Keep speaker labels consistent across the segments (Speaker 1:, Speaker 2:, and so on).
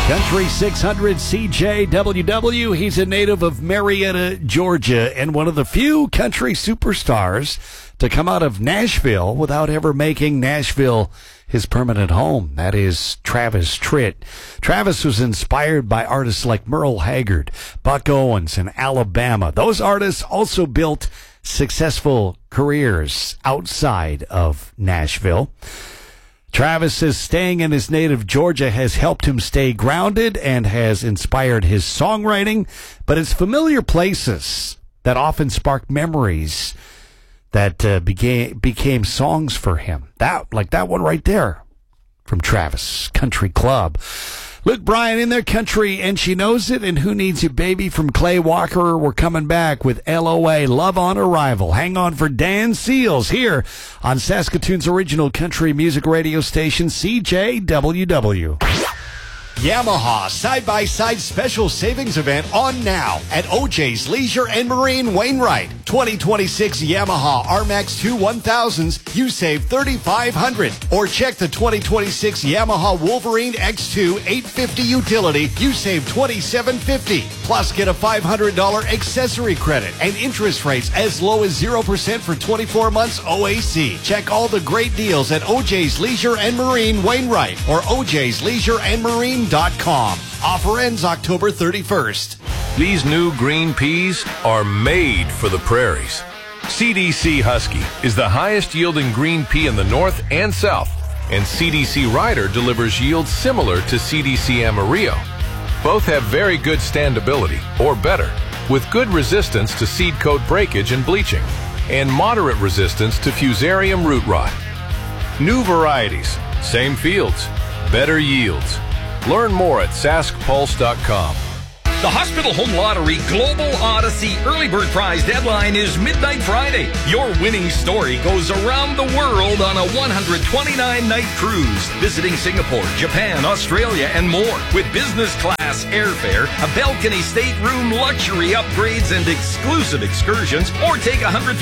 Speaker 1: Country 600 CJWW. He's a native of Marietta, Georgia, and one of the few country superstars to come out of Nashville without ever making Nashville his permanent home. That is Travis Tritt. Travis was inspired by artists like Merle Haggard, Buck Owens, and Alabama. Those artists also built successful careers outside of Nashville. Travis says staying in his native Georgia has helped him stay grounded and has inspired his songwriting, but it's familiar places that often spark memories that became songs for him. Like that one right there from Travis, Country Club. Luke Bryan in their country, and she knows it. And Who Needs You, Baby from Clay Walker. We're coming back with LOA, Love on Arrival. Hang on for Dan Seals here on Saskatoon's original country music radio station, CJWW. Yamaha side-by-side special savings event on now at OJ's Leisure and Marine Wainwright. 2026 Yamaha RMAX 2 1000s, you save $3,500. Or check the 2026 Yamaha Wolverine X2 850 utility, you save $2,750. Plus get a $500 accessory credit and interest rates as low as 0% for 24 months OAC. Check all the great deals at OJ's Leisure and Marine Wainwright or OJ'sLeisureandMarine.com. Offer ends October 31st.
Speaker 2: These new green peas are made for the prairies. CDC Husky is the highest yielding green pea in the north and south, and CDC Rider delivers yields similar to CDC Amarillo. Both have very good standability, or better, with good resistance to seed coat breakage and bleaching, and moderate resistance to fusarium root rot. New varieties, same fields, better yields. Learn more at saskpulse.com.
Speaker 3: The Hospital Home Lottery Global Odyssey Early Bird Prize deadline is midnight Friday. Your winning story goes around the world on a 129-night cruise, visiting Singapore, Japan, Australia, and more. With business class airfare, a balcony stateroom, luxury upgrades, and exclusive excursions, or take $150,000.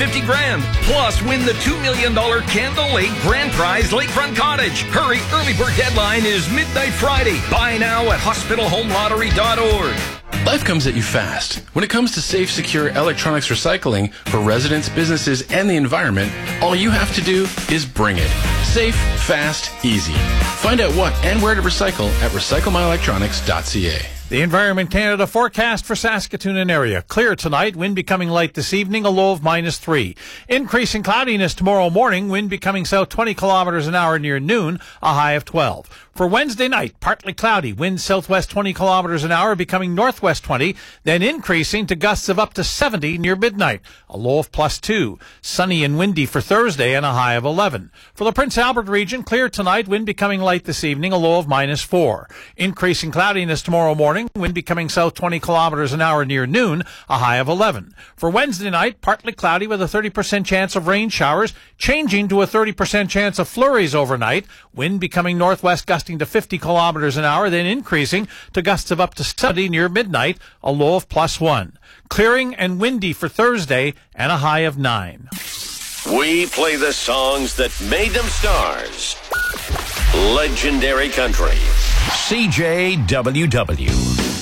Speaker 3: Plus, win the $2 million Candle Lake Grand Prize Lakefront Cottage. Hurry, early bird deadline is midnight Friday. Buy now at hospitalhomeLottery.org.
Speaker 4: Life comes at you fast. When it comes to safe, secure electronics recycling for residents, businesses, and the environment, all you have to do is bring it. Safe, fast, easy. Find out what and where to recycle at recyclemyelectronics.ca.
Speaker 5: The Environment Canada forecast for Saskatoon and area. Clear tonight, wind becoming light this evening, a low of -3. Increasing cloudiness tomorrow morning, wind becoming south 20 kilometers an hour near noon, a high of 12. For Wednesday night, partly cloudy, wind southwest 20 kilometers an hour, becoming northwest 20, then increasing to gusts of up to 70 near midnight, a low of +2. Sunny and windy for Thursday and a high of 11. For the Prince Albert region, clear tonight, wind becoming light this evening, a low of -4. Increasing cloudiness tomorrow morning, wind becoming south 20 kilometers an hour near noon, a high of 11. For Wednesday night, partly cloudy with a 30% chance of rain showers, changing to a 30% chance of flurries overnight, wind becoming northwest gusting to 50 kilometers an hour, then increasing to gusts of up to 70 near midnight, a low of +1. Clearing and windy for Thursday and a high of 9.
Speaker 6: We play the songs that made them stars. Legendary Country.
Speaker 1: CJWW.